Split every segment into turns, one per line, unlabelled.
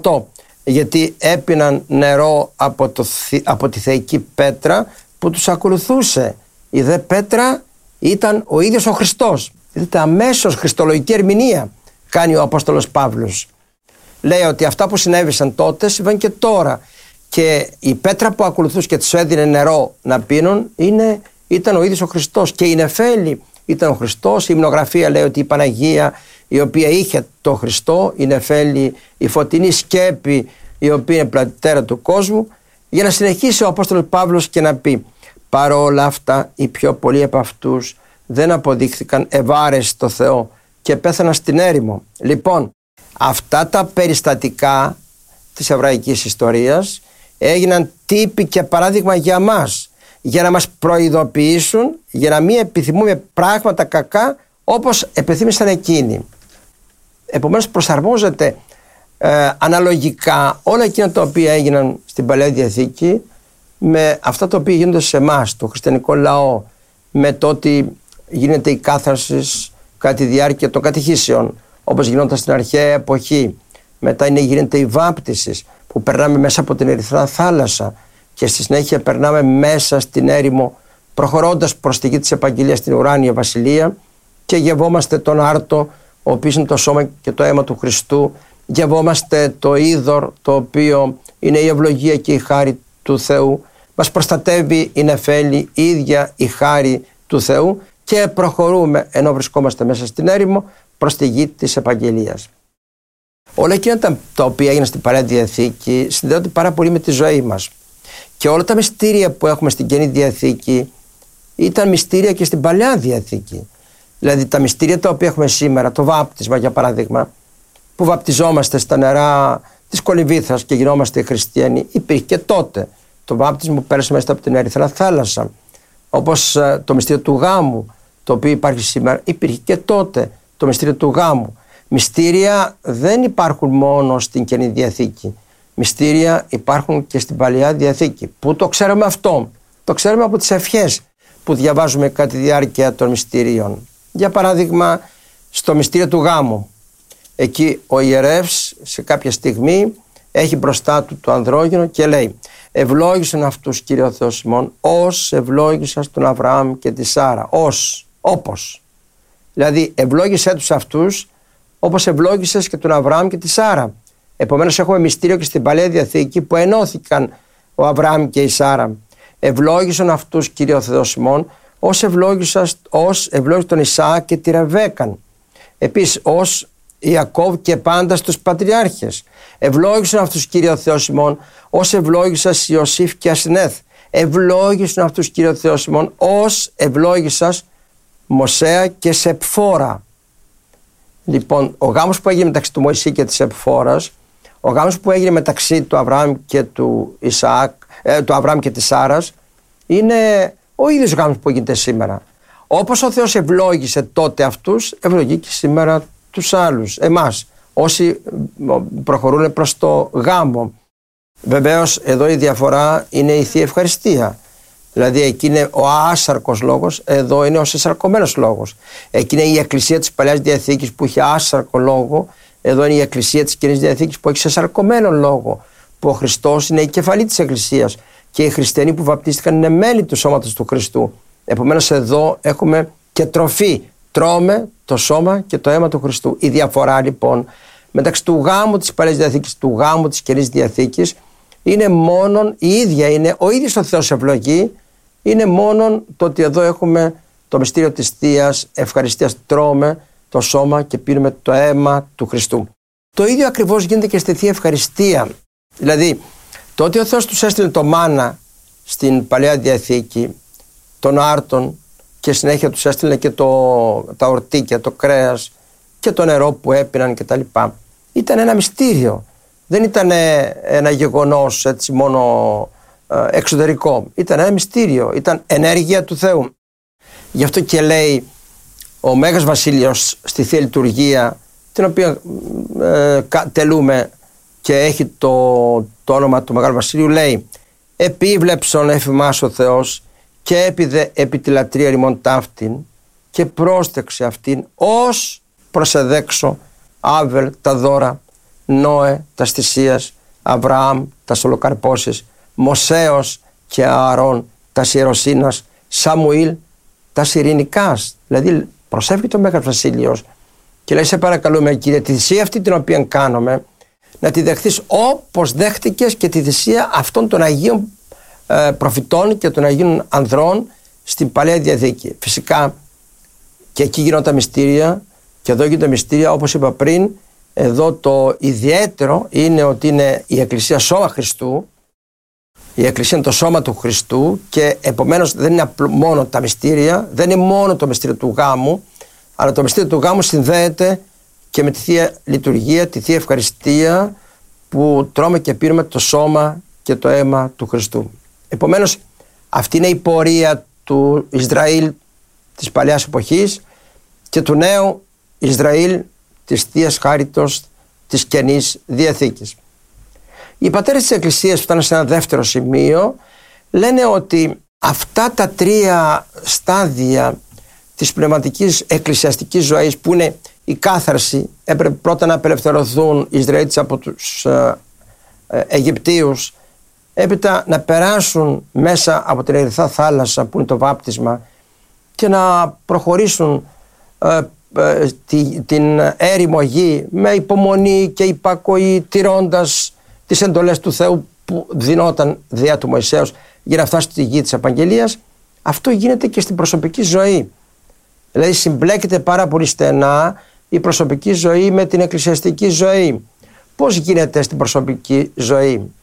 γιατί έπιναν νερό από τη θεϊκή πέτρα που τους ακολουθούσε. Η δε πέτρα ήταν ο ίδιος ο Χριστός. Δείτε, αμέσως χριστολογική ερμηνεία κάνει ο Απόστολος Παύλος. Λέει ότι αυτά που συνέβησαν τότε συμβαίνουν και τώρα. Και η πέτρα που ακολουθούσε και τους έδινε νερό να πίνουν ήταν ο ίδιος ο Χριστός. Και η νεφέλη ήταν ο Χριστός. Η υμνογραφία λέει ότι η Παναγία, η οποία είχε το Χριστό, η νεφέλη, η φωτεινή σκέπη, η οποία είναι πλατέρα του κόσμου, για να συνεχίσει ο Απόστολος Παύλος και να πει: παρόλα αυτά, οι πιο πολλοί από αυτούς δεν αποδείχθηκαν ευάρεστοι στο Θεό και πέθαναν στην έρημο. Λοιπόν, αυτά τα περιστατικά της εβραϊκής ιστορίας έγιναν τύπη και παράδειγμα για μας, για να μας προειδοποιήσουν, για να μην επιθυμούμε πράγματα κακά όπως επιθύμησαν εκείνοι. Επομένως προσαρμόζεται αναλογικά όλα εκείνα τα οποία έγιναν στην Παλαιά Διαθήκη με αυτά τα οποία γίνονται σε εμάς, το χριστιανικό λαό, με το ότι γίνεται η κάθαρση κατά τη διάρκεια των κατηχήσεων, όπως γινόταν στην αρχαία εποχή. Μετά γίνεται η βάπτιση που περνάμε μέσα από την Ερυθρά θάλασσα και στη συνέχεια περνάμε μέσα στην έρημο, προχωρώντας προς τη γη της Επαγγελίας στην ουράνια βασιλεία, και γευόμαστε τον άρτο, ο οποίος είναι το σώμα και το αίμα του Χριστού. Γευόμαστε το είδωρ, το οποίο είναι η ευλογία και η χάρη του Θεού. Μας προστατεύει η νεφέλη, η ίδια η χάρη του Θεού, και προχωρούμε ενώ βρισκόμαστε μέσα στην έρημο προς τη γη της Επαγγελίας. Όλα εκείνα τα οποία έγιναν στην Παλαιά Διαθήκη συνδέονται πάρα πολύ με τη ζωή μας. Και όλα τα μυστήρια που έχουμε στην Καινή Διαθήκη ήταν μυστήρια και στην Παλαιά Διαθήκη. Δηλαδή τα μυστήρια τα οποία έχουμε σήμερα, το βάπτισμα για παράδειγμα, που βαπτιζόμαστε στα νερά της Κολυμβήθας και γινόμαστε χριστιανοί, υπήρχε και τότε. Το βάπτισμα που πέρασε μέσα από την Ερυθρά θάλασσα, όπως το μυστήριο του γάμου, το οποίο υπάρχει σήμερα, υπήρχε και τότε το μυστήριο του γάμου. Μυστήρια δεν υπάρχουν μόνο στην Καινή Διαθήκη. Μυστήρια υπάρχουν και στην Παλαιά Διαθήκη. Πού το ξέρουμε αυτό? Το ξέρουμε από τις ευχές που διαβάζουμε κατά τη διάρκεια των μυστήριων. Για παράδειγμα, στο μυστήριο του γάμου. Εκεί ο ιερεύς σε κάποια στιγμή έχει μπροστά του το ανδρόγυνο και λέει: ευλόγησαν αυτούς, Κύριε ο Θεός ημών, ως ευλόγησας τον Αβραάμ και τη Σάρα. Όπως. Δηλαδή ευλόγησέ τους αυτούς όπως ευλόγησες και τον Αβραάμ και τη Σάρα. Επομένως έχουμε μυστήριο και στην Παλαιά Διαθήκη που ενώθηκαν ο Αβραάμ και η Σάρα. Ευλόγησαν αυτούς, Κύριε ο Θεός ημών, ως ευλόγησες τον Ισαάκ και τη Ρεβέκαν. Επίσης ως Ιακώβ και πάντα στους πατριάρχες. Ευλόγησαν αυτούς, Κύριε ο Θεός ημών, ως ευλόγησας Ιωσήφ και Ασνέθ. Ευλόγησαν αυτούς, Κύριε ο Θεός ημών, ως ευλόγησας Μωσέα και Σεπφόρα. Λοιπόν, ο γάμος που έγινε μεταξύ του Μωυσή και της Σεπφόρας, ο γάμος που έγινε μεταξύ του Αβραάμ και του Αβραάμ και της Σάρας, είναι ο ίδιος γάμος που γίνεται σήμερα. Όπως ο Θεός ευλόγησε τότε αυτούς, ευλογεί και σήμερα τους άλλους, εμάς, όσοι προχωρούν προς το γάμο. Βεβαίως εδώ η διαφορά είναι η Θεία Ευχαριστία. Δηλαδή εκεί είναι ο άσαρκος λόγος, εδώ είναι ο σεσαρκωμένος λόγος. Εκεί είναι η Εκκλησία της Παλαιάς Διαθήκης που έχει άσαρκο λόγο, εδώ είναι η Εκκλησία της Καινής Διαθήκης που έχει σεσαρκωμένο λόγο, που ο Χριστός είναι η κεφαλή της Εκκλησίας και οι χριστιανοί που βαπτίστηκαν είναι μέλη του σώματος του Χριστού. Επομένως εδώ έχουμε και τροφή, τρώμε το σώμα και το αίμα του Χριστού. Η διαφορά λοιπόν μεταξύ του γάμου της Παλαιάς Διαθήκης, του γάμου της Καινής Διαθήκης, είναι μόνον η ίδια, είναι ο ίδιος ο Θεός ευλογεί, είναι μόνον το ότι εδώ έχουμε το μυστήριο της Θείας Ευχαριστίας, τρώμε το σώμα και πίνουμε το αίμα του Χριστού. Το ίδιο ακριβώς γίνεται και στη Θεία Ευχαριστία. Δηλαδή το ότι ο Θεός τους έστειλε το μάνα στην Παλαιά Διαθήκη, τον άρτον, και συνέχεια τους έστειλε και τα ορτίκια, το κρέας και το νερό που έπιναν κτλ. Ήταν ένα μυστήριο. Δεν ήταν ένα γεγονός έτσι μόνο εξωτερικό. Ήταν ένα μυστήριο. Ήταν ενέργεια του Θεού. Γι' αυτό και λέει ο Μέγας Βασίλειος στη Θεία Λειτουργία, την οποία τελούμε και έχει το όνομα του Μεγάλου Βασιλείου, λέει: επίβλεψον εφημάς ο Θεός και έπιδε επί τη λατρεία ρημών ταύτην και πρόστεξε αυτήν ως προσεδέξω άβελ τα δώρα Νόε τας θυσίας, Αβραάμ τας ολοκαρπώσεις, Μωσέος και Ααρών τας ιεροσύνας, Σαμουήλ τας ειρηνικάς. Δηλαδή προσεύχεται ο Μέγας Βασίλειος και λέει: σε παρακαλούμε, Κύριε, τη θυσία αυτή την οποία κάνουμε να τη δεχθείς όπως δέχτηκες και τη θυσία αυτών των Αγίων προφητών και των Αγίων ανδρών στην Παλαιά Διαθήκη. Φυσικά και εκεί γίνονται τα μυστήρια και εδώ γίνονται τα μυστήρια, όπως είπα πριν. Εδώ το ιδιαίτερο είναι ότι είναι η Εκκλησία σώμα Χριστού. Η Εκκλησία είναι το σώμα του Χριστού και επομένως δεν είναι μόνο τα μυστήρια, δεν είναι μόνο το μυστήριο του γάμου, αλλά το μυστήριο του γάμου συνδέεται και με τη Θεία Λειτουργία, τη Θεία Ευχαριστία που τρώμε και πίνουμε το σώμα και το αίμα του Χριστού. Επομένως αυτή είναι η πορεία του Ισραήλ της παλαιάς εποχής και του νέου Ισραήλ της Θείας Χάριτος της Καινής Διαθήκης. Οι πατέρες της Εκκλησίας φτάνουν σε ένα δεύτερο σημείο, λένε ότι αυτά τα τρία στάδια της πνευματικής εκκλησιαστικής ζωής, που είναι η κάθαρση, έπρεπε πρώτα να απελευθερωθούν οι Ισραηλίτες από τους Αιγυπτίους, έπειτα να περάσουν μέσα από την Ερυθρά Θάλασσα που είναι το βάπτισμα και να προχωρήσουν την έρημο γη με υπομονή και υπακοή, τηρώντας τις εντολές του Θεού που δινόταν διά του Μωυσέως για να φτάσει στη γη της Απαγγελίας. Αυτό γίνεται και στην προσωπική ζωή. Δηλαδή συμπλέκεται πάρα πολύ στενά η προσωπική ζωή με την εκκλησιαστική ζωή. Πώς γίνεται στην προσωπική ζωή?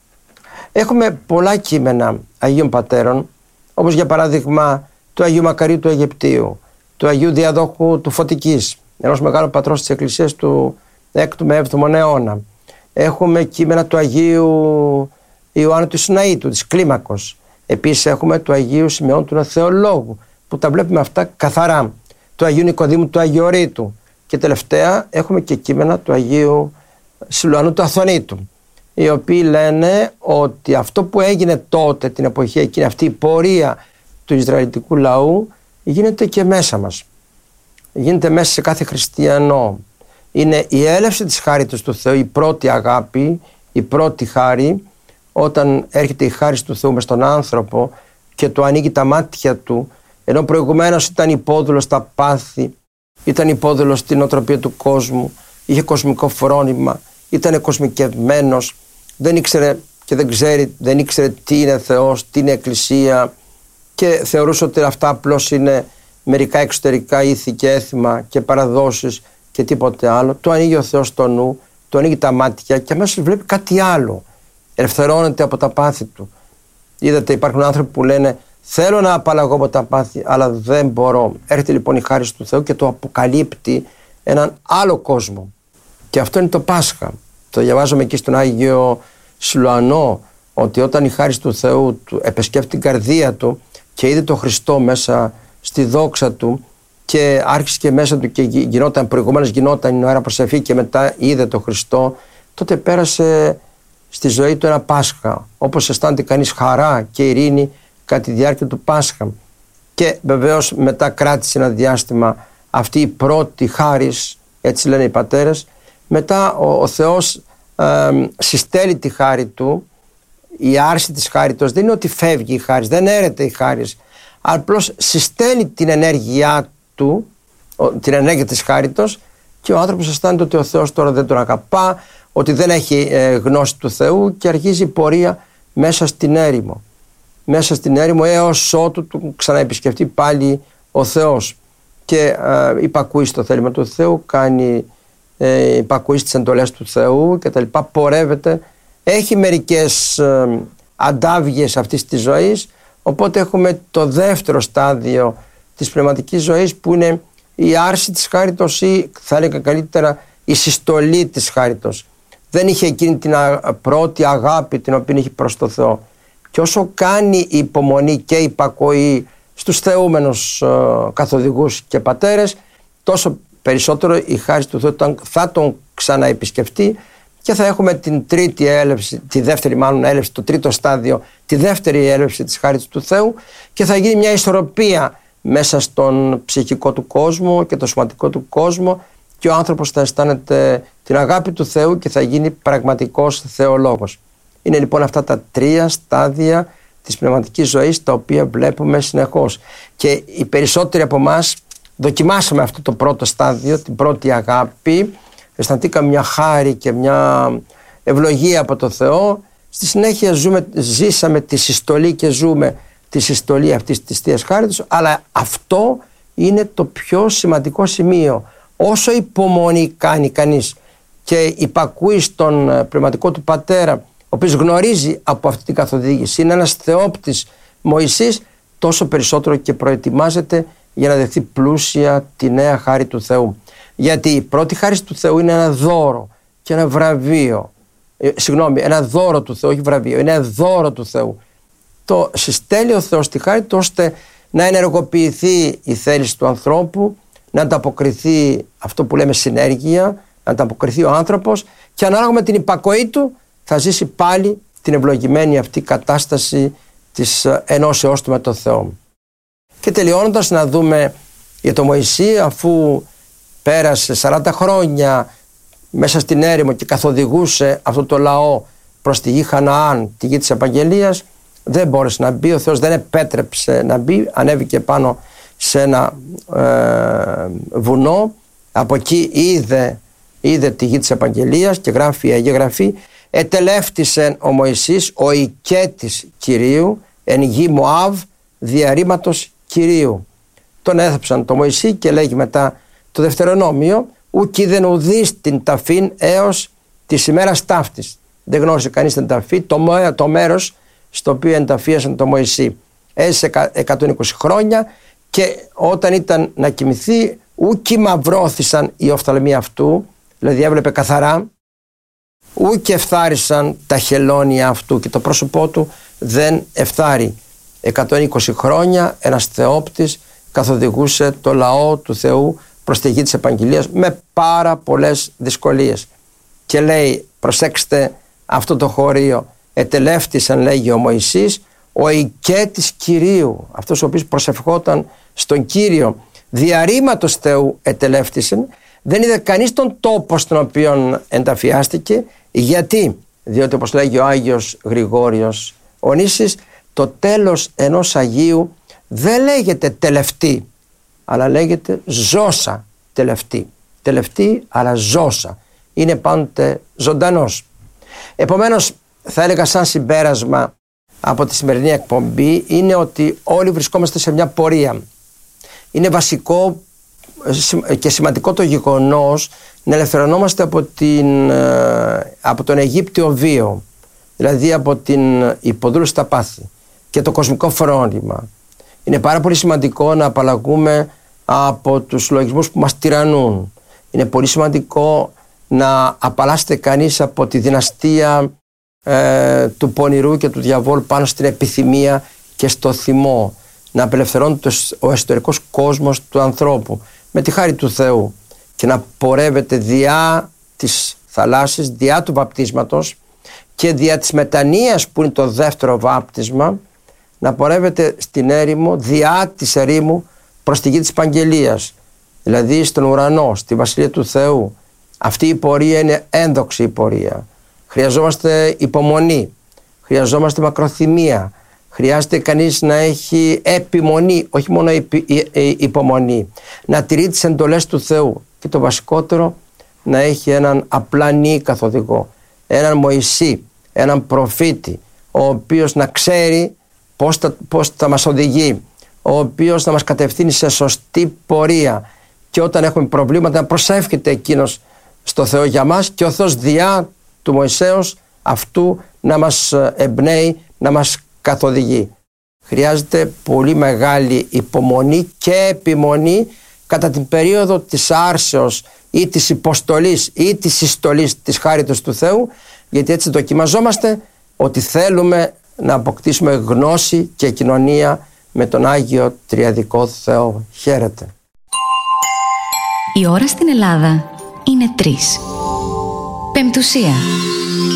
Έχουμε πολλά κείμενα Αγίων Πατέρων, όπως για παράδειγμα του Αγίου Μακαρίου του Αιγυπτίου, του Αγίου Διαδόχου του Φωτικής, ενός μεγάλου πατρός της Εκκλησίας του 6ου με 7ου αιώνα. Έχουμε κείμενα του Αγίου Ιωάννου του Σιναήτου, της Κλίμακος. Επίσης έχουμε του Αγίου Σιμεών του Θεολόγου, που τα βλέπουμε αυτά καθαρά. Του Αγίου Νικοδήμου του Αγιορείτου. Και τελευταία έχουμε και κείμενα του Αγίου Σιλουανού του Αθωνίτου, οι οποίοι λένε ότι αυτό που έγινε τότε την εποχή εκείνη, αυτή η πορεία του Ισραηλιτικού λαού, γίνεται και μέσα μας. Γίνεται μέσα σε κάθε χριστιανό. Είναι η έλευση της χάριτος του Θεού, η πρώτη αγάπη, η πρώτη χάρη, όταν έρχεται η χάρις του Θεού μες στον άνθρωπο και του ανοίγει τα μάτια του, ενώ προηγουμένως ήταν υπόδουλος στα πάθη, ήταν υπόδουλος στην οτροπία του κόσμου, είχε κοσμικό φρόνημα, ήταν κοσμικευμένος, δεν ήξερε και δεν ήξερε τι είναι Θεός, τι είναι Εκκλησία και θεωρούσε ότι αυτά απλώς είναι μερικά εξωτερικά ήθη και έθιμα και παραδόσεις και τίποτε άλλο. Του ανοίγει ο Θεός το νου, του ανοίγει τα μάτια και αμέσως βλέπει κάτι άλλο. Ελευθερώνεται από τα πάθη του. Είδατε, υπάρχουν άνθρωποι που λένε: θέλω να απαλλαγώ από τα πάθη, αλλά δεν μπορώ. Έρχεται λοιπόν η χάρις του Θεού και το αποκαλύπτει έναν άλλο κόσμο. Και αυτό είναι το Πάσχα. Το διαβάζουμε εκεί στον Άγιο Σιλουανό, ότι όταν η χάρις του Θεού του επισκέφτει την καρδία του και είδε τον Χριστό μέσα στη δόξα του και άρχισε και μέσα του και προηγουμένως γινόταν η ώρα προσευχή και μετά είδε τον Χριστό, τότε πέρασε στη ζωή του ένα Πάσχα, όπως αισθάνεται κανείς χαρά και ειρήνη κατά τη διάρκεια του Πάσχα. Και βεβαίως μετά κράτησε ένα διάστημα αυτή η πρώτη χάρις, έτσι λένε οι πατέρες. Μετά ο Θεός συστέλει τη χάρη του. Η άρση της χάριτος δεν είναι ότι φεύγει η χάρις, δεν έρεται η χάρις, απλώς συστέλει την ενέργειά του, την ενέργεια της χάριτος, και ο άνθρωπος αισθάνεται ότι ο Θεός τώρα δεν τον αγαπά, ότι δεν έχει γνώση του Θεού και αρχίζει η πορεία μέσα στην έρημο. Μέσα στην έρημο έως ότου του ξαναεπισκεφτεί πάλι ο Θεός και υπακούει στο θέλημα του Θεού, κάνει υπακούει στις εντολές του Θεού και τα λοιπά, πορεύεται, έχει μερικές αντάβιες αυτής της ζωής. Οπότε έχουμε το δεύτερο στάδιο της πνευματικής ζωής, που είναι η άρση της χάριτος, ή θα έλεγα καλύτερα η συστολή της χάριτος. Δεν είχε εκείνη την πρώτη αγάπη την οποία είχε προς το Θεό, και όσο κάνει υπομονή και υπακοή στους θεούμενους καθοδηγούς και πατέρες, τόσο περισσότερο η χάρις του Θεού θα τον ξαναεπισκεφτεί και θα έχουμε την τρίτη έλευση, τη δεύτερη μάλλον έλευση, το τρίτο στάδιο, τη δεύτερη έλευση της χάριτος του Θεού, και θα γίνει μια ισορροπία μέσα στον ψυχικό του κόσμο και το σωματικό του κόσμο, και ο άνθρωπος θα αισθάνεται την αγάπη του Θεού και θα γίνει πραγματικός θεολόγος. Είναι λοιπόν αυτά τα 3 στάδια της πνευματικής ζωής τα οποία βλέπουμε συνεχώς. Και οι περισσότεροι από εμάς δοκιμάσαμε αυτό το πρώτο στάδιο, την πρώτη αγάπη, αισθανθήκαμε μια χάρη και μια ευλογία από το Θεό. Στη συνέχεια ζήσαμε τη συστολή και ζούμε τη συστολή αυτής της Θείας Χάριτος, αλλά αυτό είναι το πιο σημαντικό σημείο. Όσο υπομονή κάνει κανείς και υπακούει στον πνευματικό του πατέρα, ο οποίος γνωρίζει από αυτή την καθοδήγηση, είναι ένας θεόπτης Μωυσής, τόσο περισσότερο και προετοιμάζεται για να δεχθεί πλούσια τη νέα χάρη του Θεού. Γιατί η πρώτη χάρη του Θεού είναι ένα δώρο και ένα βραβείο. Ένα δώρο του Θεού, όχι βραβείο, είναι ένα δώρο του Θεού. Το συστέλει ο Θεός στη χάρη του ώστε να ενεργοποιηθεί η θέληση του ανθρώπου, να ανταποκριθεί αυτό που λέμε συνέργεια, να ανταποκριθεί ο άνθρωπος και ανάλογα με την υπακοή του θα ζήσει πάλι την ευλογημένη αυτή κατάσταση της ενώσεώς του με τον Θεό. Και τελειώνοντας να δούμε για τον Μωυσή, αφού πέρασε 40 χρόνια μέσα στην έρημο και καθοδηγούσε αυτό το λαό προς τη γη Χαναάν, τη γη της Επαγγελίας, δεν μπόρεσε να μπει, ο Θεός δεν επέτρεψε να μπει, ανέβηκε πάνω σε ένα βουνό, από εκεί είδε τη γη της Επαγγελίας και γράφει η Αγία Γραφή, ετελεύτησε ο Μωυσής ο οικέτης Κυρίου εν γη Μωάβ διαρρήματος Κυρίου. Τον έθαψαν το Μωυσή και λέγει μετά το Δευτερονόμιο, ουκ είδεν ουδείς την ταφήν έως της ημέρας ταύτης. Δεν γνώρισε κανείς την ταφή, το μέρος στο οποίο ενταφίασαν το Μωυσή. Έζησε 120 χρόνια και όταν ήταν να κοιμηθεί, ουκ μαυρώθησαν οι οφθαλμοί αυτού, δηλαδή έβλεπε καθαρά, ουκ εφθάρισαν τα χελώνια αυτού και το πρόσωπό του δεν εφθάρει. 120 χρόνια ένας θεόπτης καθοδηγούσε το λαό του Θεού προς τη γη της Επαγγελίας με πάρα πολλές δυσκολίες. Και λέει, προσέξτε αυτό το χωρίο, ετελεύτησαν, λέγει ο Μωυσής, ο οικέτης Κυρίου, αυτός ο οποίος προσευχόταν στον Κύριο, διαρρήματος Θεού ετελεύτησαν, δεν είδε κανείς τον τόπο στον οποίο ενταφιάστηκε. Γιατί? Διότι όπως λέγει ο Άγιος Γρηγόριος ο Νήσης, το τέλος ενός Αγίου δεν λέγεται τελευταία, αλλά λέγεται ζώσα τελευταία. Τελευταία, αλλά ζώσα. Είναι πάντοτε ζωντανός. Επομένως, θα έλεγα σαν συμπέρασμα από τη σημερινή εκπομπή είναι ότι όλοι βρισκόμαστε σε μια πορεία. Είναι βασικό και σημαντικό το γεγονός να ελευθερωνόμαστε από τον Αιγύπτιο βίο, δηλαδή από την υποδούλωση στα πάθη και το κοσμικό φρόνημα. Είναι πάρα πολύ σημαντικό να απαλλαγούμε από τους λογισμούς που μας τυραννούν. Είναι πολύ σημαντικό να απαλλάσσεται κανείς από τη δυναστεία του πονηρού και του διαβόλου πάνω στην επιθυμία και στο θυμό. Να απελευθερώνεται ο εσωτερικός κόσμος του ανθρώπου με τη χάρη του Θεού και να πορεύεται διά της θαλάσσης, διά του βαπτίσματος και διά της μετανοίας που είναι το δεύτερο βάπτισμα, να πορεύεται στην έρημο, διά της ερήμου προς τη γη της Επαγγελίας, δηλαδή στον ουρανό, στη Βασιλεία του Θεού. Αυτή η πορεία είναι ένδοξη η πορεία. Χρειαζόμαστε υπομονή, χρειαζόμαστε μακροθυμία, χρειάζεται κανείς να έχει επιμονή, όχι μόνο υπομονή, να τηρεί τις εντολές του Θεού και το βασικότερο να έχει έναν απλανή καθοδηγό, έναν Μωυσή, έναν προφήτη, ο οποίος να ξέρει πώς θα μας οδηγεί, ο οποίος θα μας κατευθύνει σε σωστή πορεία και όταν έχουμε προβλήματα να προσεύχεται εκείνος στο Θεό για μας και ο Θεός διά του Μωυσέως αυτού να μας εμπνέει, να μας καθοδηγεί. Χρειάζεται πολύ μεγάλη υπομονή και επιμονή κατά την περίοδο της άρσεως ή της υποστολής ή της συστολής της χάριτος του Θεού, γιατί έτσι δοκιμαζόμαστε ότι θέλουμε να αποκτήσουμε γνώση και κοινωνία με τον Άγιο Τριαδικό Θεό. Χαίρετε.
Η ώρα στην Ελλάδα είναι 3. Πεμπτουσία.